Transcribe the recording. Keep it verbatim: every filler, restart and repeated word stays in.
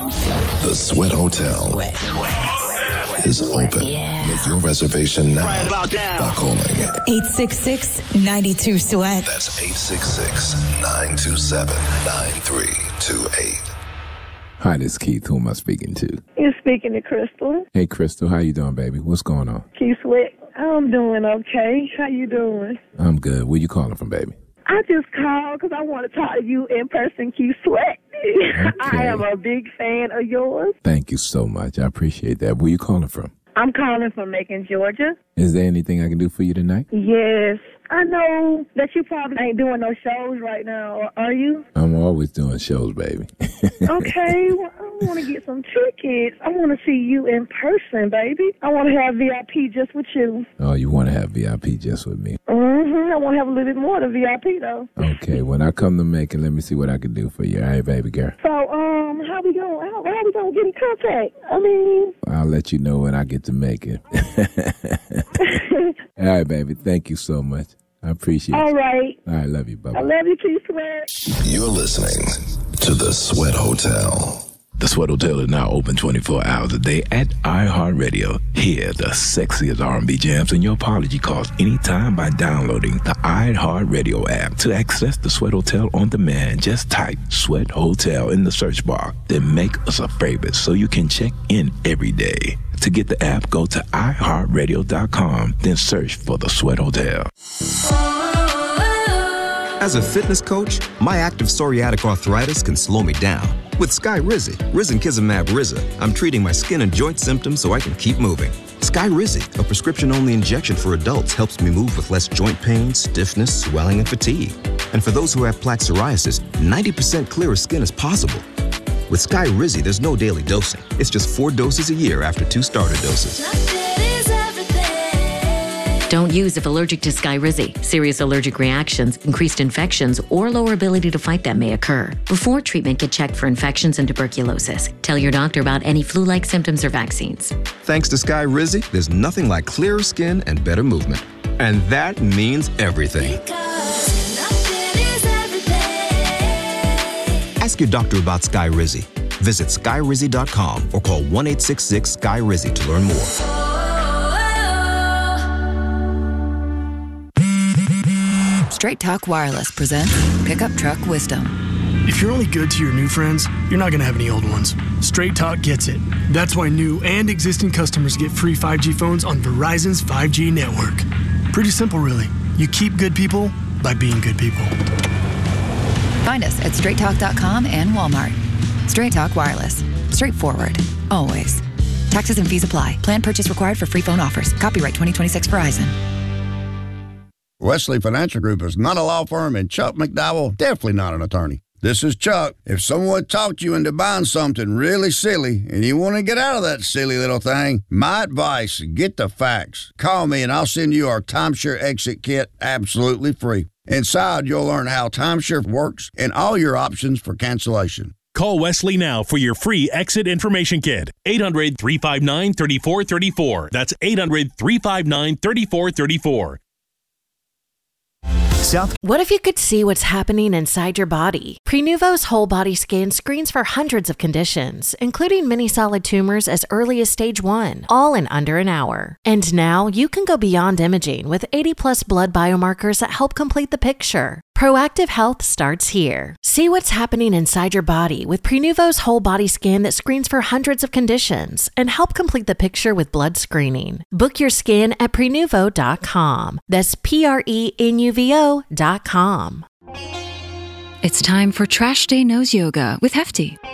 The Sweat Hotel is open. Yeah. Make your reservation now right about now. by calling eight six six, nine two, sweat. That's eight six six, nine two seven, nine three two eight. Hi, this is Keith. Who am I speaking to? You're speaking to Crystal. Hey, Crystal. How you doing, baby? What's going on? Keith Sweat. I'm doing okay. How you doing? I'm good. Where you calling from, baby? I just called because I want to talk to you in person, Keith Sweat. Okay. I am a big fan of yours. Thank you so much. I appreciate that. Where you calling from? I'm calling from Macon, Georgia. Is there anything I can do for you tonight? Yes. I know that you probably ain't doing no shows right now, are you? I'm always doing shows, baby. Okay. Well, I want to get some tickets. I want to see you in person, baby. I want to have V I P just with you. Oh, you want to have V I P just with me? Mm-hmm. I want to have a little bit more than V I P, though. Okay. When I come to Macon, let me see what I can do for you. All right, baby girl? So, um, how we going how, how we gonna get in contact? I mean... I'll let you know when I get to Macon. All right, baby. Thank you so much. I appreciate it. All right. All right, love you. Bye-bye. I love you, Keith Sweat. You're listening to The Sweat Hotel. The Sweat Hotel is now open twenty-four hours a day at iHeartRadio. Hear the sexiest R and B jams in your apology calls anytime by downloading the iHeartRadio app. To access the Sweat Hotel on demand, just type Sweat Hotel in the search bar. Then make us a favorite so you can check in every day. To get the app, go to i heart radio dot com, then search for the Sweat Hotel. As a fitness coach, my active psoriatic arthritis can slow me down. With Skyrizi, Risankizumab Riza, I'm treating my skin and joint symptoms so I can keep moving. Skyrizi, a prescription-only injection for adults, helps me move with less joint pain, stiffness, swelling, and fatigue. And for those who have plaque psoriasis, ninety percent clearer skin is possible. With Skyrizi, there's no daily dosing. It's just four doses a year after two starter doses. Don't use if allergic to Skyrizi. Serious allergic reactions, increased infections, or lower ability to fight them may occur. Before treatment, get checked for infections and tuberculosis. Tell your doctor about any flu-like symptoms or vaccines. Thanks to Skyrizi, there's nothing like clearer skin and better movement. And that means everything. Ask your doctor about Skyrizi. Visit skyrizi dot com or call one eight six six Skyrizi to learn more. Straight Talk Wireless presents Pickup Truck Wisdom. If you're only good to your new friends, you're not going to have any old ones. Straight Talk gets it. That's why new and existing customers get free five G phones on Verizon's five G network. Pretty simple, really. You keep good people by being good people. Find us at straight talk dot com and Walmart. Straight Talk Wireless. Straightforward. Always. Taxes and fees apply. Plan purchase required for free phone offers. Copyright twenty twenty-six Verizon. Wesley Financial Group is not a law firm, and Chuck McDowell definitely not an attorney. This is Chuck. If someone talked you into buying something really silly and you want to get out of that silly little thing, my advice, get the facts. Call me and I'll send you our timeshare exit kit absolutely free. Inside, you'll learn how timeshare works and all your options for cancellation. Call Wesley now for your free exit information kit. eight hundred, three five nine, three four three four. That's eight hundred, three five nine, three four three four. South. What if you could see what's happening inside your body? Prenuvo's whole body scan screens for hundreds of conditions, including many solid tumors as early as stage one, all in under an hour. And now you can go beyond imaging with eighty plus blood biomarkers that help complete the picture. Proactive health starts here. See what's happening inside your body with Prenuvo's whole body scan that screens for hundreds of conditions and help complete the picture with blood screening. Book your scan at prenuvo dot com. That's P R E N U V O dot com. It's time for Trash Day Nose Yoga with Hefty.